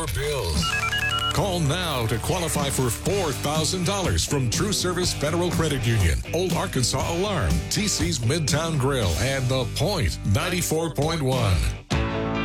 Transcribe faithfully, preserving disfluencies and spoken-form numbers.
your bills. Call now to qualify for four thousand dollars from True Service Federal Credit Union, Old Arkansas Alarm, T C's Midtown Grill, and The Point ninety-four point one.